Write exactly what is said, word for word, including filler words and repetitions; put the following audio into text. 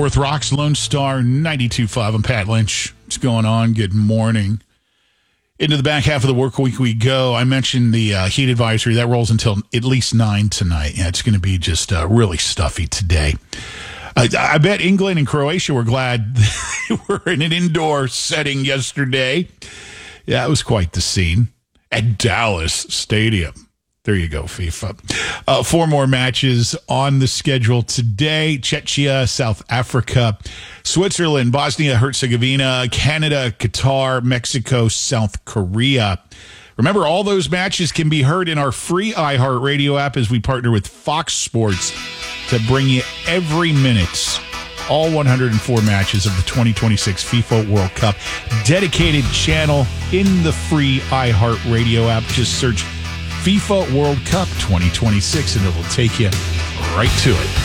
Worth Rocks, Lone Star ninety-two point five. I'm Pat Lynch. What's going on? Good morning. Into the back half of the work week we go. I mentioned the uh, heat advisory. That rolls until at least nine tonight. Yeah, it's going to be just uh, really stuffy today. I, I bet England and Croatia were glad they were in an indoor setting yesterday. Yeah, it was quite the scene at Dallas Stadium. There you go, FIFA. Uh, four more matches on the schedule today. Czechia, South Africa, Switzerland, Bosnia-Herzegovina, Canada, Qatar, Mexico, South Korea. Remember, all those matches can be heard in our free iHeartRadio app as we partner with Fox Sports to bring you every minute all one hundred four matches of the twenty twenty-six FIFA World Cup. Dedicated channel in the free iHeartRadio app. Just search FIFA World Cup twenty twenty-six, and it will take you right to it.